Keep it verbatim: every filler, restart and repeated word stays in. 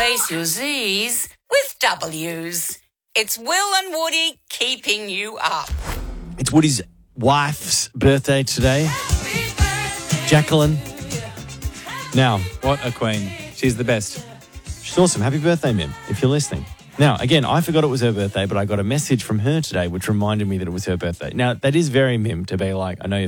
Replace your Z's with W's. It's Will and Woody keeping you up. It's Woody's wife's birthday today, Jacqueline. Now, What a queen. She's the best. she's awesome. Happy birthday, Mim, if you're listening. Now, again, I forgot it was her birthday, but I got a message from her today which reminded me that it was her birthday. Now, that is very Mim to be like, I know you're